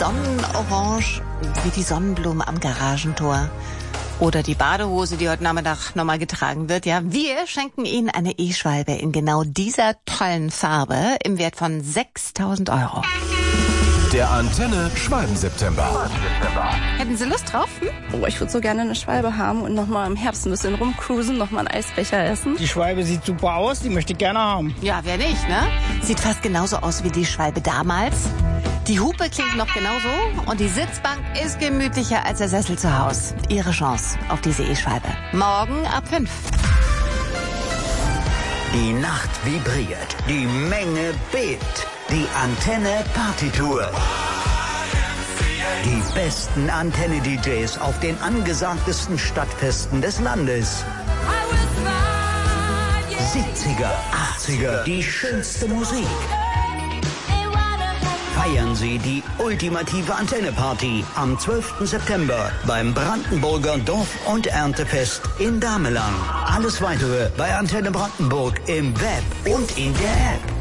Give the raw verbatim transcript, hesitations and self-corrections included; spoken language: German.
Sonnenorange wie die Sonnenblume am Garagentor. Oder die Badehose, die heute Nachmittag nochmal getragen wird. Ja, wir schenken Ihnen eine E-Schwalbe in genau dieser tollen Farbe im Wert von sechstausend Euro. Der Antenne Schwalben-September. Hätten Sie Lust drauf? Hm? Oh, ich würde so gerne eine Schwalbe haben und nochmal im Herbst ein bisschen rumcruisen, nochmal einen Eisbecher essen. Die Schwalbe sieht super aus, die möchte ich gerne haben. Ja, wer nicht, ne? Sieht fast genauso aus wie die Schwalbe damals. Die Hupe klingt noch genauso und die Sitzbank ist gemütlicher als der Sessel zu Hause. Ihre Chance auf diese E-Schwalbe. Morgen ab fünf. Die Nacht vibriert, die Menge bebt. Die Antenne Partytour. Die besten Antenne-D Js auf den angesagtesten Stadtfesten des Landes. siebziger, achtziger, die schönste Musik. Feiern Sie die ultimative Antenne-Party am zwölften September beim Brandenburger Dorf- und Erntefest in Damelang. Alles Weitere bei Antenne Brandenburg im Web und in der App.